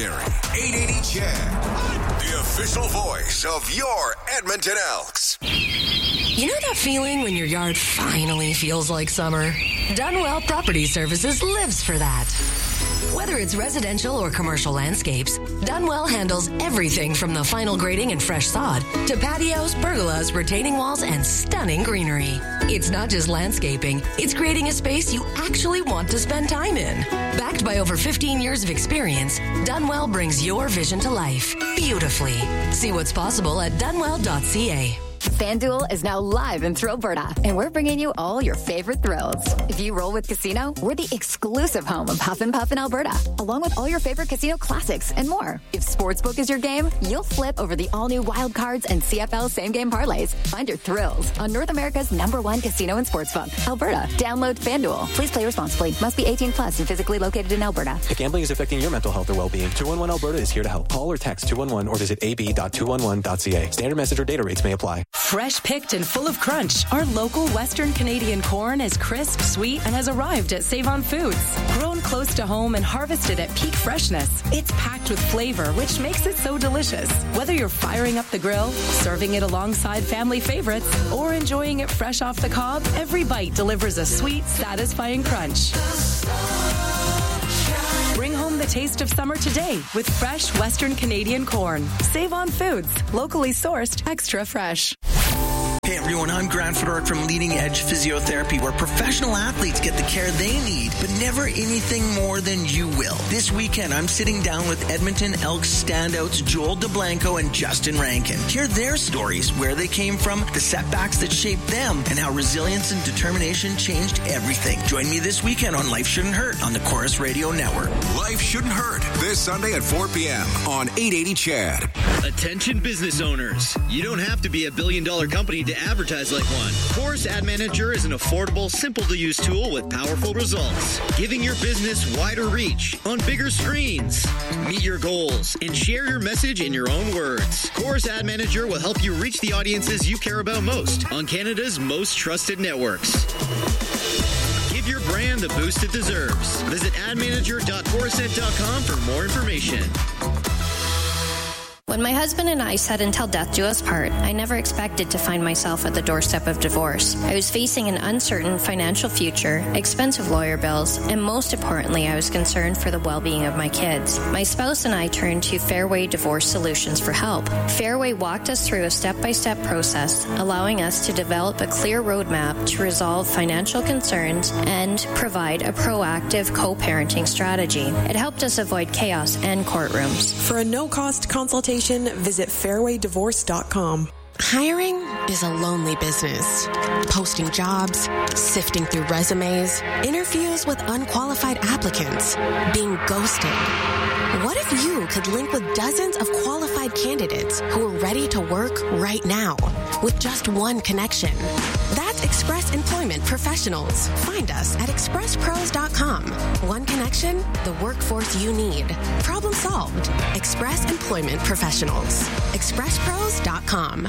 legendary 880 Chad, the official voice of your Edmonton Elks. You know that feeling when your yard finally feels like summer? Dunwell Property Services lives for that. Whether it's residential or commercial landscapes, Dunwell handles everything from the final grading and fresh sod to patios, pergolas, retaining walls, and stunning greenery. It's not just landscaping, it's creating a space you actually want to spend time in. Backed by over 15 years of experience, Dunwell brings your vision to life beautifully. See what's possible at dunwell.ca. FanDuel is now live in Thrillberta, and we're bringing you all your favorite thrills. If you roll with Casino, we're the exclusive home of Huff and Puff in Alberta, along with all your favorite casino classics and more. If Sportsbook is your game, you'll flip over the all-new Wild Cards and CFL same-game parlays. Find your thrills on North America's #1 casino and sportsbook, Alberta. Download FanDuel. Please play responsibly. Must be 18 plus and physically located in Alberta. If gambling is affecting your mental health or well-being, 211 Alberta is here to help. Call or text 211 or visit ab.211.ca. Standard message or data rates may apply. Fresh picked and full of crunch, our local Western Canadian corn is crisp, sweet, and has arrived at Save-On Foods. Grown close to home and harvested at peak freshness, it's packed with flavor, which makes it so delicious. Whether you're firing up the grill, serving it alongside family favorites, or enjoying it fresh off the cob, every bite delivers a sweet, satisfying crunch. Bring home the taste of summer today with fresh Western Canadian corn. Save-On Foods, locally sourced, extra fresh. Hey everyone, I'm Grant Fedork from Leading Edge Physiotherapy, where professional athletes get the care they need, but never anything more than you will. This weekend, I'm sitting down with Edmonton Elks standouts Joel DeBlanco and Justin Rankin. Hear their stories, where they came from, the setbacks that shaped them, and how resilience and determination changed everything. Join me this weekend on Life Shouldn't Hurt on the Chorus Radio Network. Life Shouldn't Hurt, this Sunday at 4 p.m. on 880 Chad. Attention business owners. You don't have to be a billion-dollar company to advertise like one. Chorus Ad Manager is an affordable, simple-to-use tool with powerful results, giving your business wider reach on bigger screens. Meet your goals and share your message in your own words. Chorus Ad Manager will help you reach the audiences you care about most on Canada's most trusted networks. Give your brand the boost it deserves. Visit admanager.chorusnet.com for more information. When my husband and I said until death do us part, I never expected to find myself at the doorstep of divorce. I was facing an uncertain financial future, expensive lawyer bills, and most importantly, I was concerned for the well-being of my kids. My spouse and I turned to Fairway Divorce Solutions for help. Fairway walked us through a step-by-step process, allowing us to develop a clear roadmap to resolve financial concerns and provide a proactive co-parenting strategy. It helped us avoid chaos and courtrooms. For a no-cost consultation, visit fairwaydivorce.com. Hiring is a lonely business. Posting jobs, sifting through resumes, interviews with unqualified applicants, being ghosted. What if you could link with dozens of qualified candidates who are ready to work right now with just one connection? That's Express Employment Professionals. Find us at expresspros.com. One connection, the workforce you need. Problem solved. Express Employment Professionals. expresspros.com.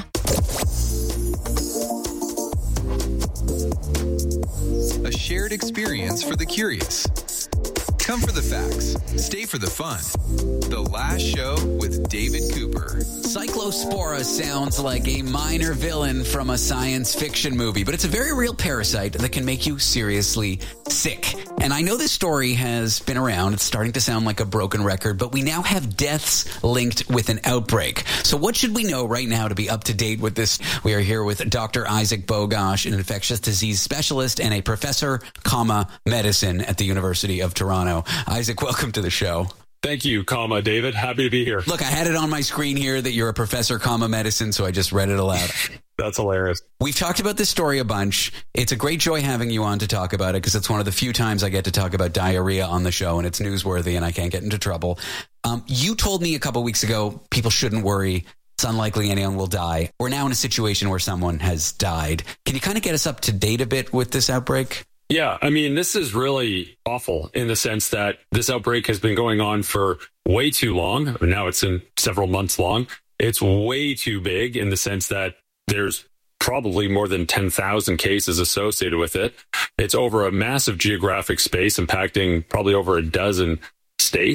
A shared experience for the curious. Come for the facts. Stay for the fun. The Last Show with David Cooper. Cyclospora sounds like a minor villain from a science fiction movie, but it's a very real parasite that can make you seriously sick. And I know this story has been around. It's starting to sound like a broken record, but we now have deaths linked with an outbreak. So what should we know right now to be up to date with this? We are here with Dr. Isaac Bogosh, an infectious disease specialist and a professor, medicine at the University of Toronto. Isaac, welcome to the show. Thank you, David. Happy to be here. Look, I had it on my screen here that you're a professor, medicine, so I just read it aloud. That's hilarious. We've talked about this story a bunch. It's a great joy having you on to talk about it because it's one of the few times I get to talk about diarrhea on the show, and it's newsworthy and I can't get into trouble. You told me a couple weeks ago people shouldn't worry. It's unlikely anyone will die. We're now in a situation where someone has died. Can you kind of get us up to date a bit with this outbreak? Yeah, I mean, this is really awful in the sense that this outbreak has been going on for way too long. Now it's in several months long. It's way too big in the sense that there's probably more than 10,000 cases associated with it. It's over a massive geographic space, impacting probably over a dozen states.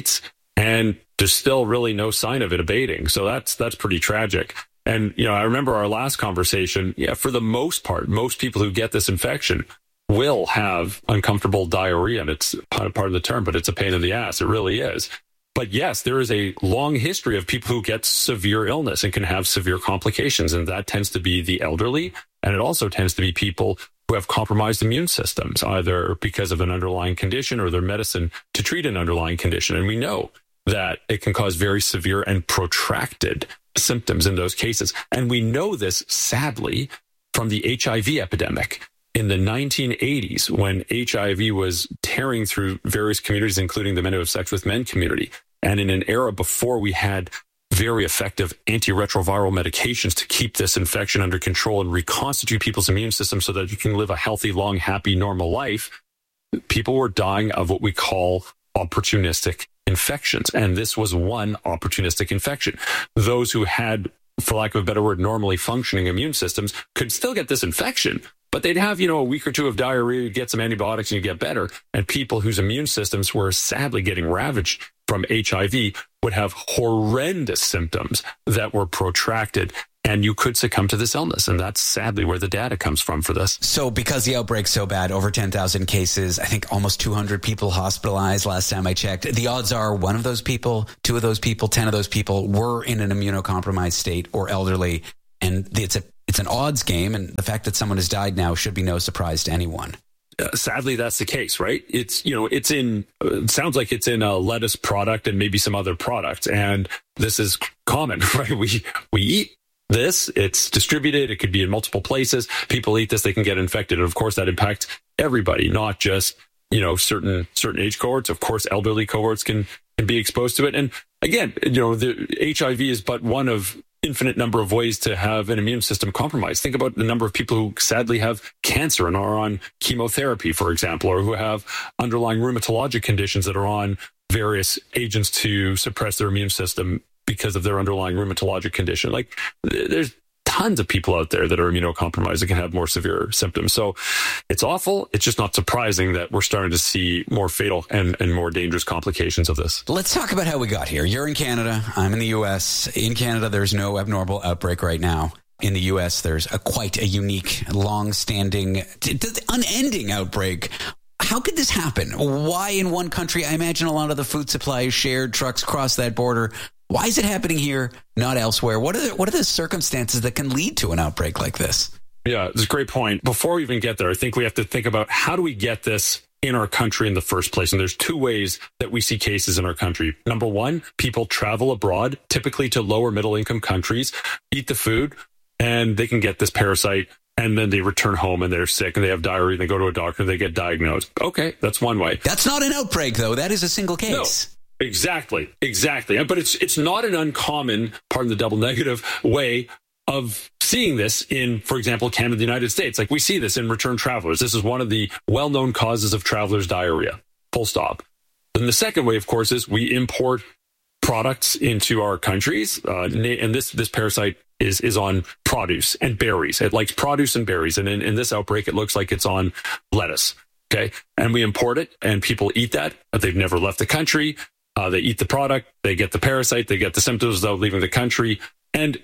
and there's still really no sign of it abating. So that's pretty tragic. And, I remember our last conversation. Yeah, for the most part, most people who get this infection will have uncomfortable diarrhea. And it's part of the term, but it's a pain in the ass. It really is. But yes, there is a long history of people who get severe illness and can have severe complications. And that tends to be the elderly. And it also tends to be people who have compromised immune systems, either because of an underlying condition or their medicine to treat an underlying condition. And we know that it can cause very severe and protracted symptoms in those cases. And we know this, sadly, from the HIV epidemic in the 1980s, when HIV was tearing through various communities, including the men who have sex with men community. And in an era before we had very effective antiretroviral medications to keep this infection under control and reconstitute people's immune system so that you can live a healthy, long, happy, normal life, people were dying of what we call opportunistic infections. And this was one opportunistic infection. Those who had, for lack of a better word, normally functioning immune systems could still get this infection, but they'd have, a week or two of diarrhea, you get some antibiotics and you get better. And people whose immune systems were sadly getting ravaged from HIV would have horrendous symptoms that were protracted. And you could succumb to this illness. And that's sadly where the data comes from for this. So because the outbreak's so bad, over 10,000 cases, I think almost 200 people hospitalized last time I checked. The odds are one of those people, 2 of those people, 10 of those people were in an immunocompromised state or elderly. And it's an odds game. And the fact that someone has died now should be no surprise to anyone. Sadly, that's the case, right? It sounds like it's in a lettuce product and maybe some other products. And this is common, right? We eat this, it's distributed, it could be in multiple places. People eat this, they can get infected. And of course, that impacts everybody, not just, certain age cohorts. Of course, elderly cohorts can be exposed to it. And again, the HIV is but one of infinite number of ways to have an immune system compromised. Think about the number of people who sadly have cancer and are on chemotherapy, for example, or who have underlying rheumatologic conditions that are on various agents to suppress their immune system because of their underlying rheumatologic condition. Like, there's tons of people out there that are immunocompromised that can have more severe symptoms. So it's awful. It's just not surprising that we're starting to see more fatal and more dangerous complications of this. Let's talk about how we got here. You're in Canada. I'm in the U.S. In Canada, there's no abnormal outbreak right now. In the U.S., there's quite a unique, long-standing, unending outbreak. How could this happen? Why in one country? I imagine a lot of the food supply is shared. Trucks cross that border. Why is it happening here, not elsewhere? What are the circumstances that can lead to an outbreak like this? Yeah, it's a great point. Before we even get there, I think we have to think about how do we get this in our country in the first place? And there's 2 ways that we see cases in our country. Number one, people travel abroad, typically to lower middle income countries, eat the food, and they can get this parasite. And then they return home and they're sick and they have diarrhea. They go to a doctor and they get diagnosed. Okay, that's one way. That's not an outbreak, though. That is a single case. No. Exactly. But it's not an uncommon, pardon the double negative, way of seeing this in, for example, Canada, the United States. Like, we see this in return travelers. This is one of the well-known causes of travelers' diarrhea. Full stop. Then the second way, of course, is we import products into our countries. And this parasite is on produce and berries. It likes produce and berries. And in this outbreak, it looks like it's on lettuce. Okay. And we import it and people eat that. They've never left the country. They eat the product, they get the parasite, they get the symptoms without leaving the country. And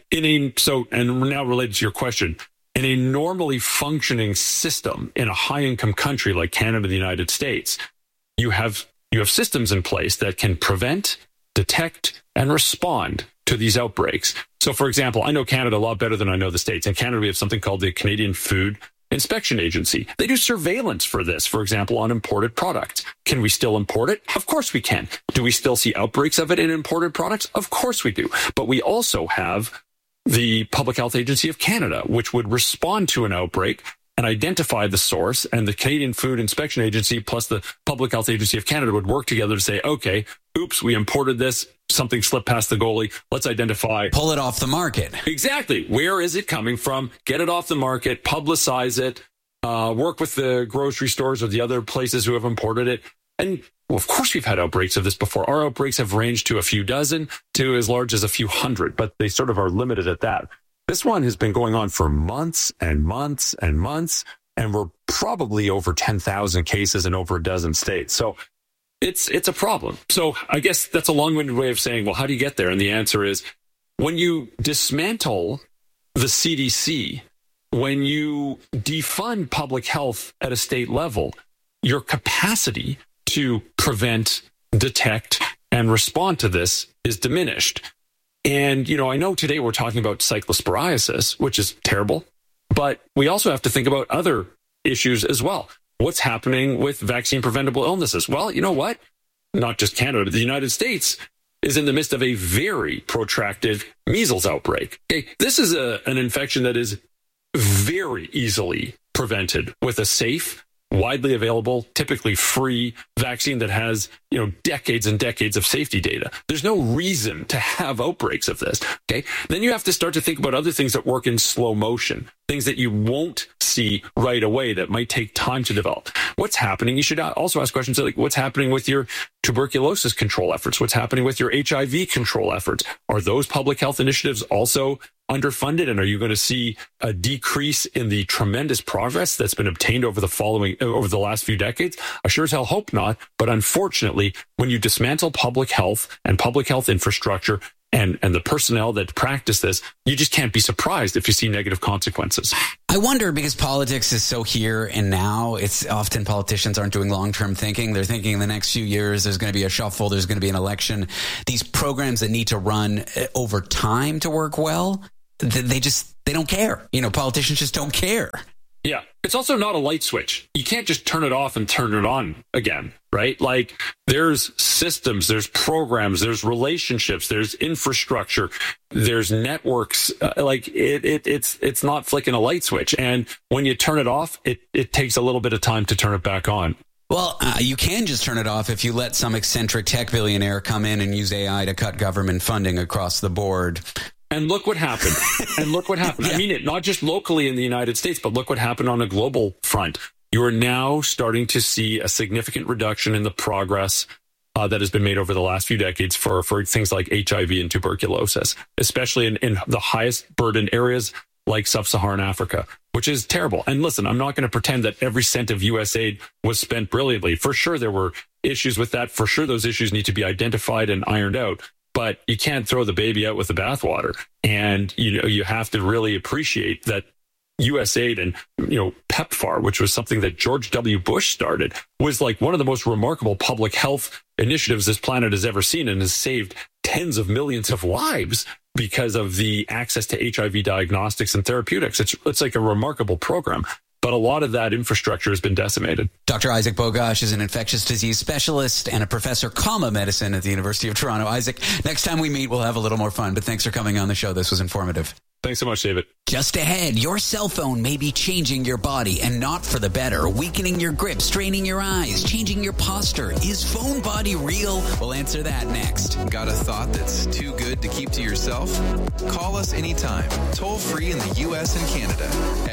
now related to your question, in a normally functioning system in a high-income country like Canada, the United States, you have systems in place that can prevent, detect, and respond to these outbreaks. So, for example, I know Canada a lot better than I know the States. In Canada, we have something called the Canadian Food Inspection Agency. They do surveillance for this, for example, on imported products. Can we still import it? Of course we can. Do we still see outbreaks of it in imported products? Of course we do. But we also have the Public Health Agency of Canada, which would respond to an outbreak and identify the source, and the Canadian Food Inspection Agency plus the Public Health Agency of Canada would work together to say, okay, oops, we imported this, something slipped past the goalie, let's identify. Pull it off the market. Exactly. Where is it coming from? Get it off the market, publicize it, work with the grocery stores or the other places who have imported it. And well, of course, we've had outbreaks of this before. Our outbreaks have ranged to a few dozen to as large as a few hundred, but they sort of are limited at that. This one has been going on for months and months and months, and we're probably over 10,000 cases in over a dozen states. So it's a problem. So I guess that's a long-winded way of saying, well, how do you get there? And the answer is, when you dismantle the CDC, when you defund public health at a state level, your capacity to prevent, detect, and respond to this is diminished. And, I know today we're talking about cyclosporiasis, which is terrible, but we also have to think about other issues as well. What's happening with vaccine-preventable illnesses? Well, you know what? Not just Canada, the United States is in the midst of a very protracted measles outbreak. Okay, this is an infection that is very easily prevented with a safe, widely available, typically free vaccine that has, decades and decades of safety data. There's no reason to have outbreaks of this. Okay. Then you have to start to think about other things that work in slow motion, things that you won't see right away that might take time to develop. What's happening? You should also ask questions like, what's happening with your tuberculosis control efforts? What's happening with your HIV control efforts? Are those public health initiatives also underfunded? And are you going to see a decrease in the tremendous progress that's been obtained over the last few decades? I sure as hell hope not. But unfortunately, when you dismantle public health and public health infrastructure and the personnel that practice this, you just can't be surprised if you see negative consequences. I wonder, because politics is so here and now, it's often politicians aren't doing long-term thinking. They're thinking in the next few years, there's going to be a shuffle, there's going to be an election. These programs that need to run over time to work well, they don't care. Politicians just don't care. Yeah. It's also not a light switch. You can't just turn it off and turn it on again, right? Like, there's systems, there's programs, there's relationships, there's infrastructure, there's networks. It's not flicking a light switch. And when you turn it off, it takes a little bit of time to turn it back on. Well, you can just turn it off if you let some eccentric tech billionaire come in and use AI to cut government funding across the board. And look what happened. Yeah. I mean it, not just locally in the United States, but look what happened on a global front. You are now starting to see a significant reduction in the progress that has been made over the last few decades for things like HIV and tuberculosis, especially in the highest burden areas like sub-Saharan Africa, which is terrible. And listen, I'm not going to pretend that every cent of U.S. aid was spent brilliantly. For sure, there were issues with that. For sure, those issues need to be identified and ironed out. But you can't throw the baby out with the bathwater. And, you have to really appreciate that USAID and, PEPFAR, which was something that George W. Bush started, was like one of the most remarkable public health initiatives this planet has ever seen, and has saved tens of millions of lives because of the access to HIV diagnostics and therapeutics. It's like a remarkable program. But a lot of that infrastructure has been decimated. Dr. Isaac Bogosh is an infectious disease specialist and a professor of medicine at the University of Toronto. Isaac, next time we meet, we'll have a little more fun. But thanks for coming on the show. This was informative. Thanks so much, David. Just ahead, your cell phone may be changing your body, and not for the better. Weakening your grip, straining your eyes, changing your posture. Is phone body real? We'll answer that next. Got a thought that's too good to keep to yourself? Call us anytime, toll free in the U.S. and Canada at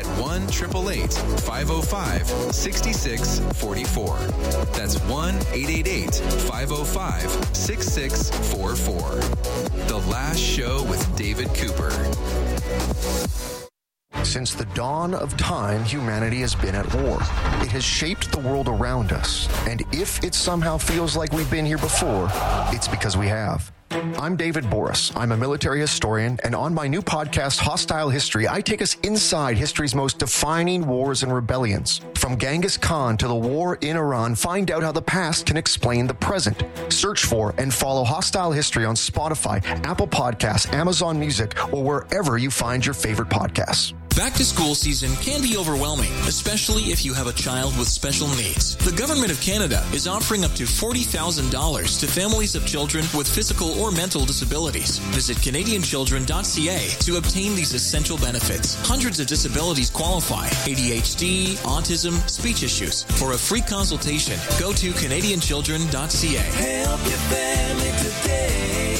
1-888-505-6644. That's 1-888-505-6644. The Last Show with David Cooper. Since the dawn of time, humanity has been at war. It has shaped the world around us. And if it somehow feels like we've been here before, it's because we have. I'm David Boris. I'm a military historian, and on my new podcast, Hostile History, I take us inside history's most defining wars and rebellions. From Genghis Khan to the war in Iran, find out how the past can explain the present. Search for and follow Hostile History on Spotify, Apple Podcasts, Amazon Music, or wherever you find your favorite podcasts. Back to school season can be overwhelming, especially if you have a child with special needs. The Government of Canada is offering up to $40,000 to families of children with physical or mental disabilities. Visit CanadianChildren.ca to obtain these essential benefits. Hundreds of disabilities qualify: ADHD, autism, speech issues. For a free consultation, go to CanadianChildren.ca. Help your family today.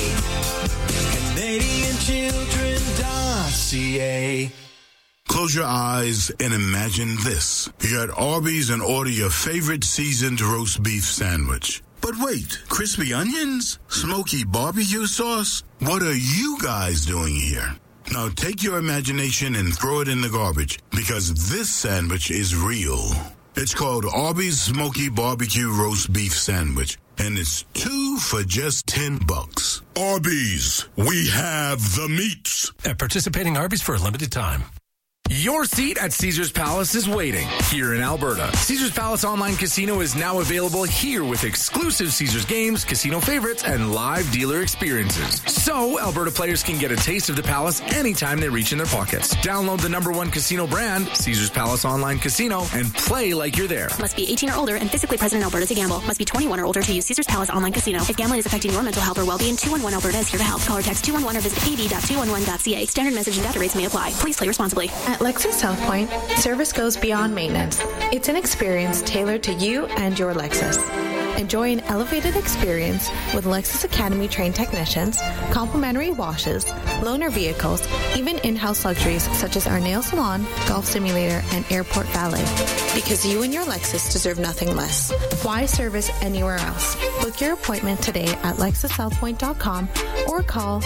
CanadianChildren.ca. Close your eyes and imagine this. You're at Arby's and order your favorite seasoned roast beef sandwich. But wait, crispy onions? Smoky barbecue sauce? What are you guys doing here? Now take your imagination and throw it in the garbage, because this sandwich is real. It's called Arby's Smoky Barbecue Roast Beef Sandwich, and it's 2 for just $10. Arby's, we have the meats. At participating Arby's for a limited time. Your seat at Caesars Palace is waiting here in Alberta. Caesars Palace Online Casino is now available here with exclusive Caesars games, casino favorites, and live dealer experiences. So, Alberta players can get a taste of the Palace anytime they reach in their pockets. Download the #1 casino brand, Caesars Palace Online Casino, and play like you're there. Must be 18 or older and physically present in Alberta to gamble. Must be 21 or older to use Caesars Palace Online Casino. If gambling is affecting your mental health or well-being, 211 Alberta is here to help. Call or text 211 or visit ab.211.ca. Standard message and data rates may apply. Please play responsibly. At Lexus South Point, service goes beyond maintenance. It's an experience tailored to you and your Lexus. Enjoy an elevated experience with Lexus Academy trained technicians, complimentary washes, loaner vehicles, even in-house luxuries such as our nail salon, golf simulator, and airport valet. Because you and your Lexus deserve nothing less. Why service anywhere else? Book your appointment today at LexusSouthPoint.com or call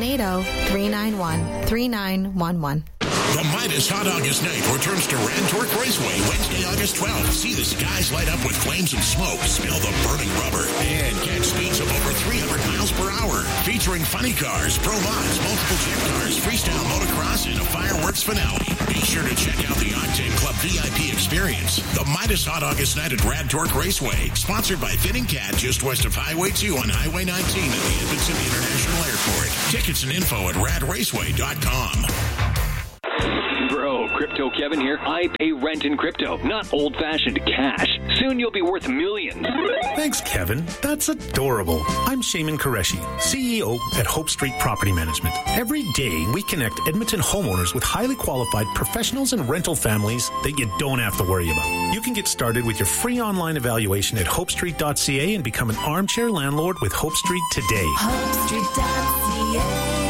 780-391-3911. The Midas Hot August Night returns to Rantork Raceway Wednesday, August 12th. See the skies light up with flames and smoke, smell the burning rubber, and catch speeds of over 300 miles per hour. Featuring funny cars, pro mods, multiple jet cars, freestyle motocross, and a fireworks finale. Be sure to check out the Octane Club VIP experience. The Midas Hot August Night at Rantork Raceway, sponsored by Fitting Cat, just west of Highway 2 on Highway 19 at the Edmonton International Airport. Tickets and info at radraceway.com. Bro, Crypto Kevin here. I pay rent in crypto, not old-fashioned cash. Soon you'll be worth millions. Thanks, Kevin. That's adorable. I'm Shaman Qureshi, CEO at Hope Street Property Management. Every day, we connect Edmonton homeowners with highly qualified professionals and rental families that you don't have to worry about. You can get started with your free online evaluation at hopestreet.ca and become an armchair landlord with Hope Street today. HopeStreet.ca.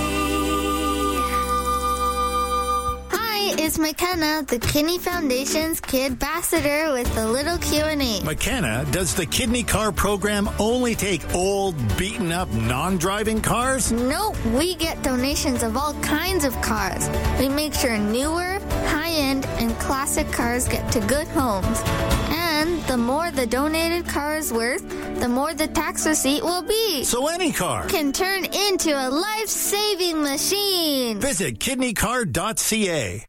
It's McKenna, the Kidney Foundation's Kid Ambassador with the little Q&A. McKenna, does the Kidney Car program only take old, beaten-up, non-driving cars? Nope, we get donations of all kinds of cars. We make sure newer, high-end, and classic cars get to good homes. And the more the donated car is worth, the more the tax receipt will be. So any car can turn into a life-saving machine. Visit kidneycar.ca.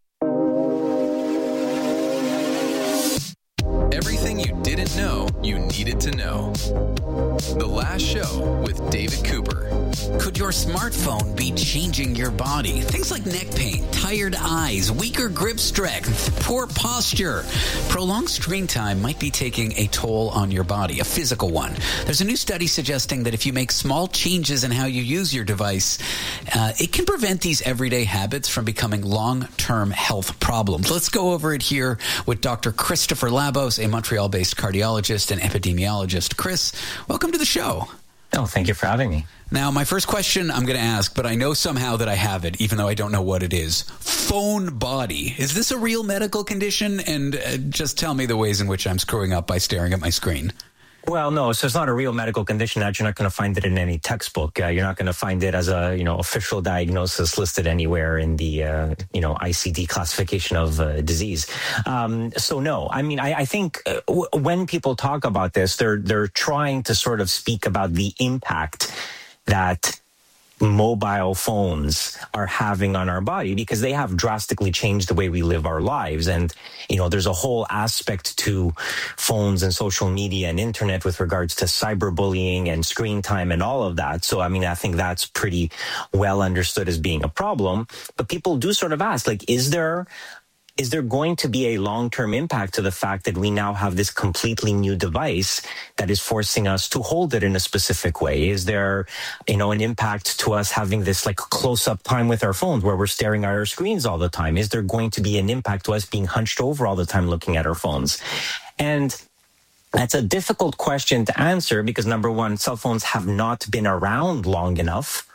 Everything you didn't know you needed to know. The Last Show with David Cooper. Could your smartphone be changing your body? Things like neck pain, tired eyes, weaker grip strength, poor posture. Prolonged screen time might be taking a toll on your body, a physical one. There's a new study suggesting that if you make small changes in how you use your device, it can prevent these everyday habits from becoming long-term health problems. Let's go over it here with Dr. Christopher Labos, a Montreal-based cardiologist and epidemiologist. Chris, welcome to the show. Oh, thank you for having me. Now, my first question I'm going to ask, but I know somehow that I have it, even though I don't know what it is. Phone body. Is this a real medical condition? And just tell me the ways in which I'm screwing up by staring at my screen. Well, no, so it's not a real medical condition that you're not going to find it in any textbook. You're not going to find it as a, official diagnosis listed anywhere in the, ICD classification of disease. So no, I mean, I think when people talk about this, they're trying to sort of speak about the impact that mobile phones are having on our body, because they have drastically changed the way we live our lives. And, there's a whole aspect to phones and social media and internet with regards to cyberbullying and screen time and all of that. So, I mean, I think that's pretty well understood as being a problem. But people do sort of ask, like, is there going to be a long-term impact to the fact that we now have this completely new device that is forcing us to hold it in a specific way? Is there, an impact to us having this like close-up time with our phones where we're staring at our screens all the time? Is there going to be an impact to us being hunched over all the time looking at our phones? And that's a difficult question to answer because, number one, cell phones have not been around long enough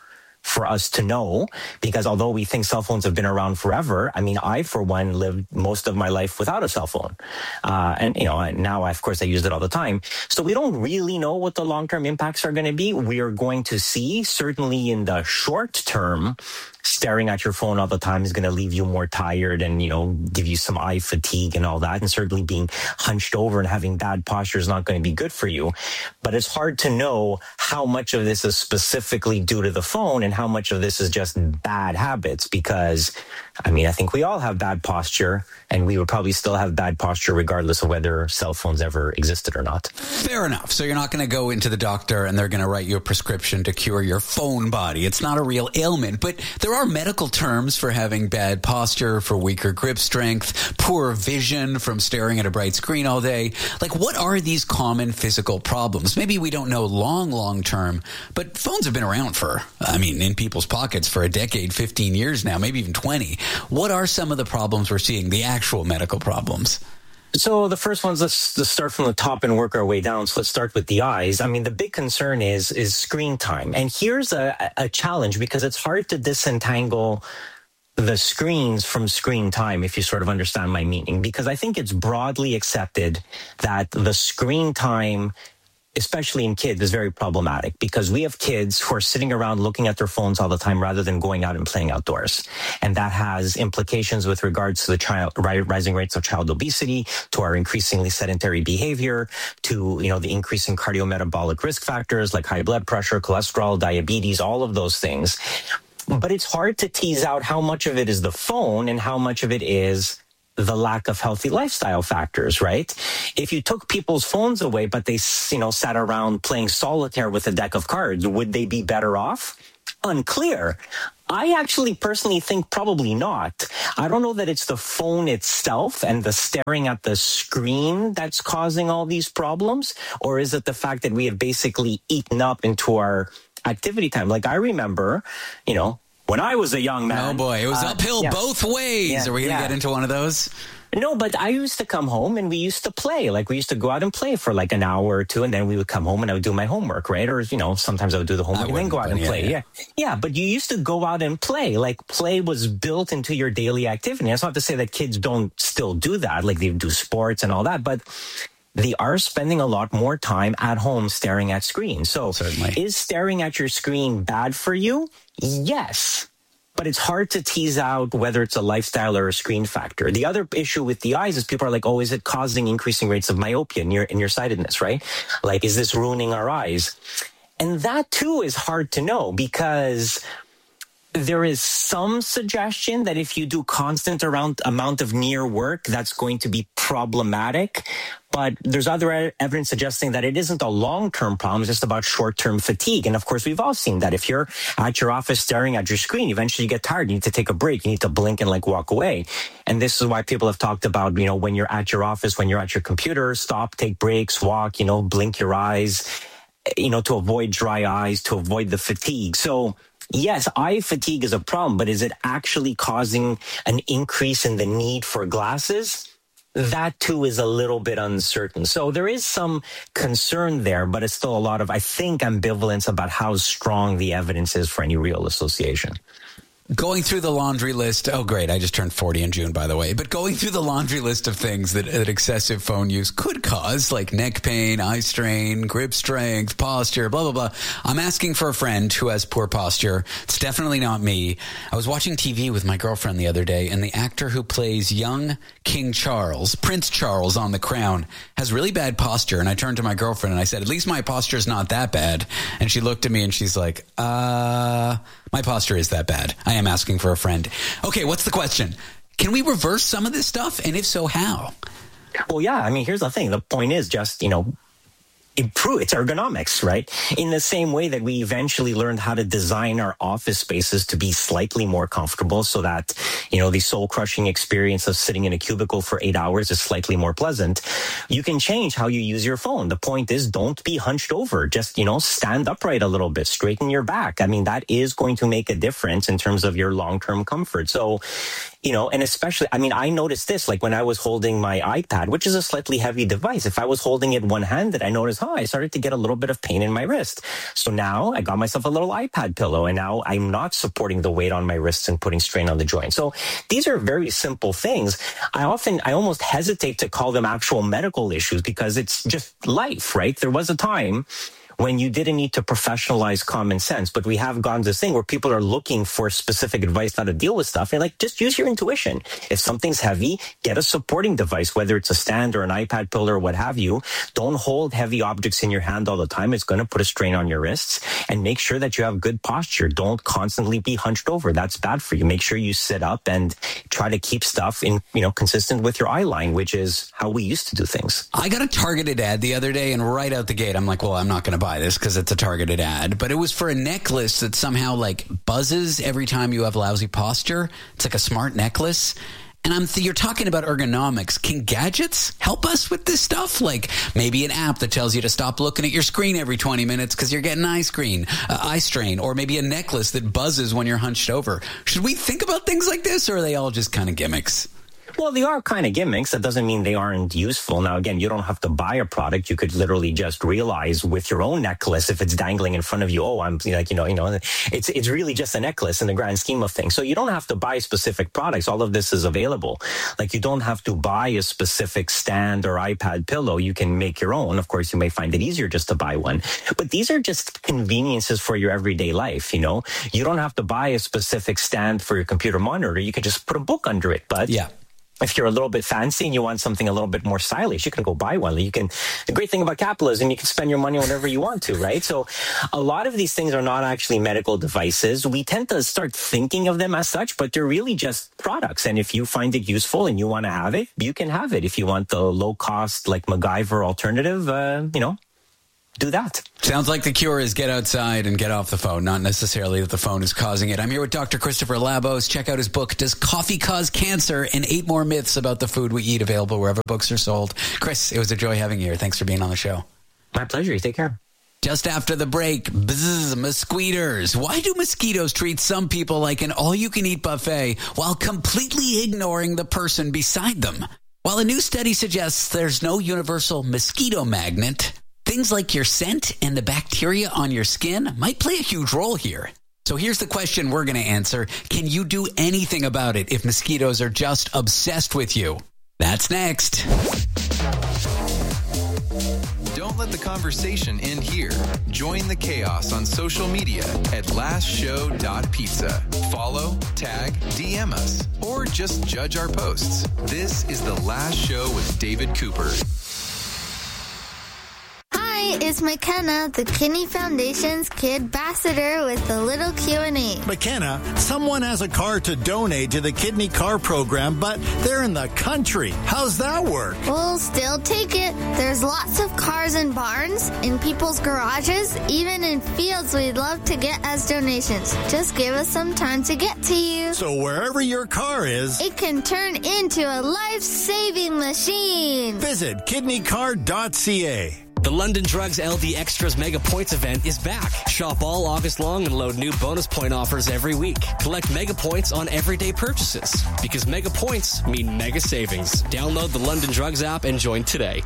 for us to know, because although we think cell phones have been around forever, I mean, I, for one, lived most of my life without a cell phone. And now, of course, I use it all the time. So we don't really know what the long-term impacts are going to be. We are going to see, certainly in the short term, staring at your phone all the time is going to leave you more tired and, give you some eye fatigue and all that. And certainly being hunched over and having bad posture is not going to be good for you. But it's hard to know how much of this is specifically due to the phone and how much of this is just bad habits, because, I think we all have bad posture, and we would probably still have bad posture regardless of whether cell phones ever existed or not. Fair enough. So you're not going to go into the doctor and they're going to write you a prescription to cure your phone body. It's not a real ailment, but there are medical terms for having bad posture, for weaker grip strength, poor vision from staring at a bright screen all day. Like, what are these common physical problems? Maybe we don't know long term, but phones have been around for, in people's pockets for a decade, 15 years now, maybe even 20. What are some of the problems we're seeing, the actual medical problems? So the first ones, let's start from the top and work our way down. So let's start with the eyes. The big concern is screen time. And here's a challenge, because it's hard to disentangle the screens from screen time, if you sort of understand my meaning, because I think it's broadly accepted that the screen time, especially in kids, is very problematic, because we have kids who are sitting around looking at their phones all the time rather than going out and playing outdoors. And that has implications with regards to the rising rates of child obesity, to our increasingly sedentary behavior, to, the increasing cardiometabolic risk factors like high blood pressure, cholesterol, diabetes, all of those things. But it's hard to tease out how much of it is the phone and how much of it is the lack of healthy lifestyle factors, right? If you took people's phones away, but they, sat around playing solitaire with a deck of cards, would they be better off? Unclear. I actually personally think probably not. I don't know that it's the phone itself and the staring at the screen that's causing all these problems, or is it the fact that we have basically eaten up into our activity time? Like, I remember, when I was a young man. Oh boy, it was uphill both ways. Yeah, Are we going to get into one of those? No, but I used to come home and we used to play. Like, we used to go out and play for like an hour or two, and then we would come home and I would do my homework, right? Or, sometimes I would do the homework and then go out and play. Yeah, but you used to go out and play. Like, play was built into your daily activity. That's not to say that kids don't still do that. Like, they do sports and all that, but they are spending a lot more time at home staring at screens. So certainly, is staring at your screen bad for you? Yes. But it's hard to tease out whether it's a lifestyle or a screen factor. The other issue with the eyes is people are like, oh, is it causing increasing rates of myopia and nearsightedness, right? Like, is this ruining our eyes? And that too is hard to know, because there is some suggestion that if you do constant amount of near work, that's going to be problematic. But there's other evidence suggesting that it isn't a long-term problem, it's just about short-term fatigue. And of course, we've all seen that. If you're at your office staring at your screen, eventually you get tired. You need to take a break. You need to blink and walk away. And this is why people have talked about, when you're at your office, when you're at your computer, stop, take breaks, walk, blink your eyes, to avoid dry eyes, to avoid the fatigue. So yes, eye fatigue is a problem, but is it actually causing an increase in the need for glasses? That too is a little bit uncertain. So there is some concern there, but it's still a lot of, I think, ambivalence about how strong the evidence is for any real association. Going through the laundry list. Oh, great. I just turned 40 in June, by the way. But going through the laundry list of things that excessive phone use could cause, like neck pain, eye strain, grip strength, posture, blah, blah, blah. I'm asking for a friend who has poor posture. It's definitely not me. I was watching TV with my girlfriend the other day, and the actor who plays young King Charles, Prince Charles on The Crown, has really bad posture. And I turned to my girlfriend and I said, at least my posture's not that bad. And she looked at me and she's like, my posture is that bad. I am asking for a friend. Okay, what's the question? Can we reverse some of this stuff? And if so, how? Well, yeah. Here's the thing. The point is just, improve. It's ergonomics, right? In the same way that we eventually learned how to design our office spaces to be slightly more comfortable so that, the soul-crushing experience of sitting in a cubicle for 8 hours is slightly more pleasant. You can change how you use your phone. The point is, don't be hunched over. Just, stand upright a little bit, straighten your back. That is going to make a difference in terms of your long-term comfort. So And especially, I noticed this, like when I was holding my iPad, which is a slightly heavy device. If I was holding it one-handed, I noticed, I started to get a little bit of pain in my wrist. So now I got myself a little iPad pillow, and now I'm not supporting the weight on my wrists and putting strain on the joint. So these are very simple things. I almost hesitate to call them actual medical issues because it's just life, right? There was a time when you didn't need to professionalize common sense, but we have gone to this thing where people are looking for specific advice how to deal with stuff. And just use your intuition. If something's heavy, get a supporting device, whether it's a stand or an iPad pillow or what have you. Don't hold heavy objects in your hand all the time. It's going to put a strain on your wrists. And make sure that you have good posture. Don't constantly be hunched over. That's bad for you. Make sure you sit up and try to keep stuff in, consistent with your eye line, which is how we used to do things. I got a targeted ad the other day, and right out the gate, I'm like, well, I'm not going to buy this because it's a targeted ad, but it was for a necklace that somehow buzzes every time you have lousy posture. It's like a smart necklace. And you're talking about ergonomics. Can gadgets help us with this stuff? Like maybe an app that tells you to stop looking at your screen every 20 minutes because you're getting eye strain, or maybe a necklace that buzzes when you're hunched over. Should we think about things like this, or are they all just kind of gimmicks? Well, they are kind of gimmicks. That doesn't mean they aren't useful. Now, again, you don't have to buy a product. You could literally just realize with your own necklace, if it's dangling in front of you, it's really just a necklace in the grand scheme of things. So you don't have to buy specific products. All of this is available. Like you don't have to buy a specific stand or iPad pillow. You can make your own. Of course, you may find it easier just to buy one. But these are just conveniences for your everyday life. You don't have to buy a specific stand for your computer monitor. You can just put a book under it. But yeah. If you're a little bit fancy and you want something a little bit more stylish, you can go buy one. The great thing about capitalism, you can spend your money whenever you want to, right? So a lot of these things are not actually medical devices. We tend to start thinking of them as such, but they're really just products. And if you find it useful and you want to have it, you can have it. If you want the low cost, like MacGyver alternative, do that. Sounds like the cure is get outside and get off the phone, not necessarily that the phone is causing it. I'm here with Dr. Christopher Labos. Check out his book, Does Coffee Cause Cancer? And 8 More Myths About the Food We Eat, available wherever books are sold. Chris, it was a joy having you here. Thanks for being on the show. My pleasure. You take care. Just after the break, mosquitoes. Why do mosquitoes treat some people like an all-you-can-eat buffet while completely ignoring the person beside them? While a new study suggests there's no universal mosquito magnet, things like your scent and the bacteria on your skin might play a huge role here. So here's the question we're going to answer. Can you do anything about it if mosquitoes are just obsessed with you? That's next. Don't let the conversation end here. Join the chaos on social media at lastshow.pizza. Follow, tag, DM us, or just judge our posts. This is The Last Show with David Cooper. Hi, it's McKenna, the Kinney Foundation's Kid Ambassador with a little Q&A. McKenna, someone has a car to donate to the Kidney Car Program, but they're in the country. How's that work? We'll still take it. There's lots of cars in barns, in people's garages, even in fields we'd love to get as donations. Just give us some time to get to you. So wherever your car is, it can turn into a life-saving machine. Visit kidneycar.ca. The London Drugs LD Extras Mega Points event is back. Shop all August long and load new bonus point offers every week. Collect Mega Points on everyday purchases, because Mega Points mean mega savings. Download the London Drugs app and join today.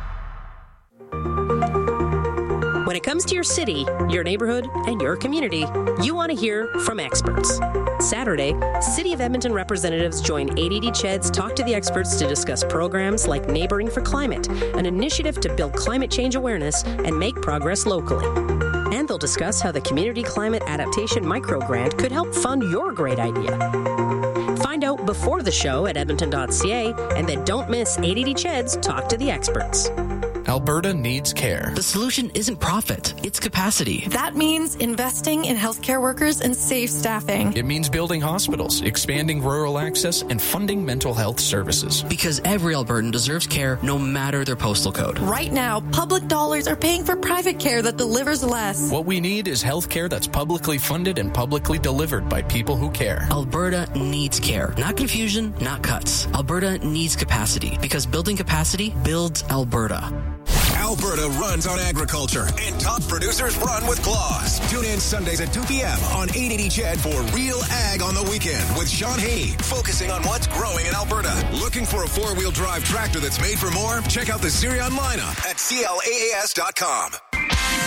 When it comes to your city, your neighborhood, and your community, you want to hear from experts. Saturday, City of Edmonton representatives join 880 CHED's Talk to the Experts to discuss programs like Neighboring for Climate, an initiative to build climate change awareness and make progress locally. And they'll discuss how the Community Climate Adaptation Microgrant could help fund your great idea. Find out before the show at edmonton.ca, and then don't miss 880 CHED's Talk to the Experts. Alberta needs care. The solution isn't profit, it's capacity. That means investing in healthcare workers and safe staffing. It means building hospitals, expanding rural access, and funding mental health services. Because every Albertan deserves care no matter their postal code. Right now, public dollars are paying for private care that delivers less. What we need is health care that's publicly funded and publicly delivered by people who care. Alberta needs care. Not confusion, not cuts. Alberta needs capacity, because building capacity builds Alberta. Alberta runs on agriculture, and top producers run with claws. Tune in Sundays at 2 p.m. on 880 CHED for Real Ag on the Weekend with Sean Haney, focusing on what's growing in Alberta. Looking for a four-wheel drive tractor that's made for more? Check out the Sirion lineup at CLAAS.com.